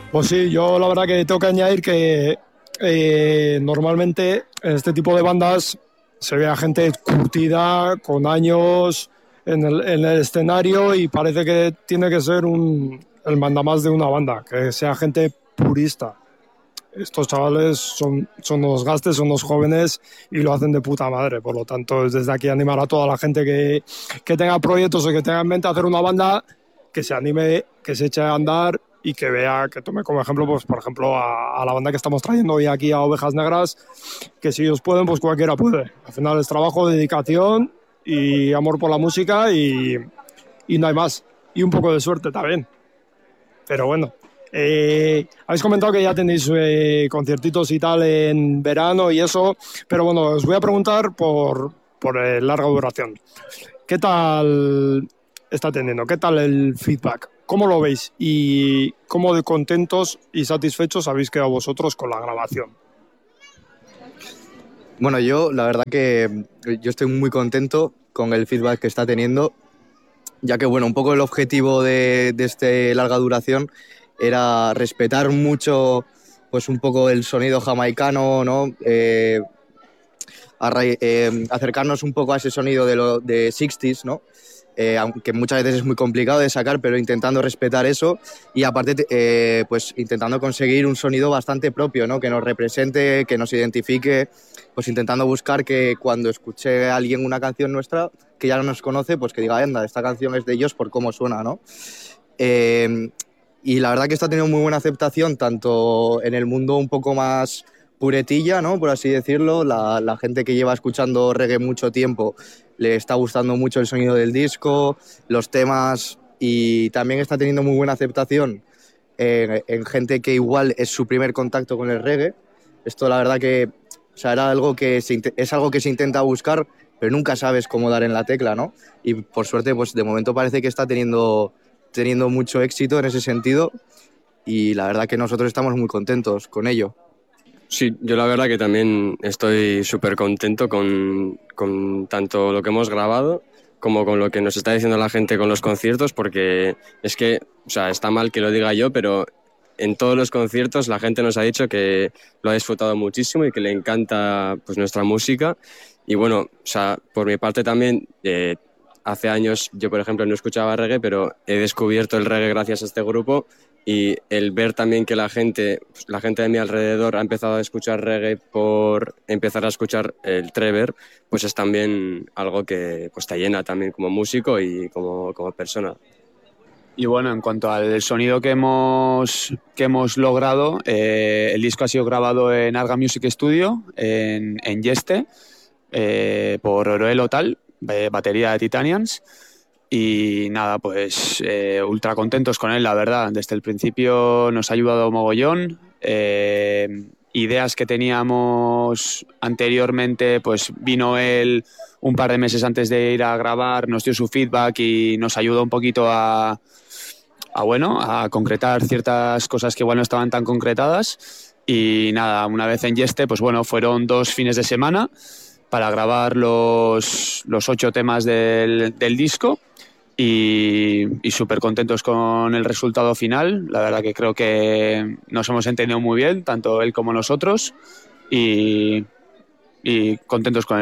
Pues sí, yo la verdad que tengo que añadir que normalmente en este tipo de bandas se ve a gente curtida con años en el escenario y parece que tiene que ser el mandamás de una banda, que sea gente purista. Estos chavales son unos gastes, son unos jóvenes y lo hacen de puta madre. Por lo tanto, desde aquí animar a toda la gente que tenga proyectos o que tenga en mente hacer una banda, que se anime, que se eche a andar y que vea, que tome como ejemplo, pues por ejemplo, a la banda que estamos trayendo hoy aquí a Ovejas Negras, que si ellos pueden, pues cualquiera puede. Al final es trabajo, dedicación y amor por la música y no hay más. Y un poco de suerte también. Pero bueno, habéis comentado que ya tenéis conciertitos y tal en verano y eso, pero bueno, os voy a preguntar por larga duración. ¿Qué tal está teniendo? ¿Qué tal el feedback? ¿Cómo lo veis? ¿Y cómo de contentos y satisfechos habéis quedado vosotros con la grabación? Bueno, yo la verdad que yo estoy muy contento con el feedback que está teniendo, ya que bueno, un poco el objetivo de este larga duración era respetar mucho pues un poco el sonido jamaicano, ¿no? Acercarnos un poco a ese sonido de 60s, ¿no? Aunque muchas veces es muy complicado de sacar, pero intentando respetar eso y aparte pues intentando conseguir un sonido bastante propio, ¿no? Que nos represente, que nos identifique, pues intentando buscar que cuando escuche a alguien una canción nuestra que ya no nos conoce, pues que diga, anda, esta canción es de ellos por cómo suena, ¿no? Y la verdad que está teniendo muy buena aceptación tanto en el mundo un poco más puretilla, ¿no? Por así decirlo, la gente que lleva escuchando reggae mucho tiempo le está gustando mucho el sonido del disco, los temas, y también está teniendo muy buena aceptación en gente que igual es su primer contacto con el reggae. Esto la verdad que, o sea, era algo que es algo que se intenta buscar, pero nunca sabes cómo dar en la tecla, ¿no? Y por suerte, pues de momento parece que está teniendo mucho éxito en ese sentido y la verdad que nosotros estamos muy contentos con ello. Sí, yo la verdad que también estoy súper contento con tanto lo que hemos grabado como con lo que nos está diciendo la gente con los conciertos, porque es que, o sea, está mal que lo diga yo, pero en todos los conciertos la gente nos ha dicho que lo ha disfrutado muchísimo y que le encanta pues nuestra música. Y bueno, o sea, por mi parte también, hace años yo, por ejemplo, no escuchaba reggae, pero he descubierto el reggae gracias a este grupo. Y el ver también que la gente de mi alrededor ha empezado a escuchar reggae por empezar a escuchar el Trevor, pues es también algo que pues te llena también como músico y como persona. Y bueno, en cuanto al sonido que hemos logrado, el disco ha sido grabado en Arga Music Studio, en Yeste, por Oroel Otal, batería de Titanians. Y nada, pues ultra contentos con él, la verdad. Desde el principio nos ha ayudado mogollón. Ideas que teníamos anteriormente, pues vino él un par de meses antes de ir a grabar, nos dio su feedback y nos ayudó un poquito a concretar ciertas cosas que igual no estaban tan concretadas. Y nada, una vez en Yeste, pues bueno, fueron 2 fines de semana para grabar los 8 temas del disco y súper contentos con el resultado final. La verdad que creo que nos hemos entendido muy bien, tanto él como nosotros, y contentos con el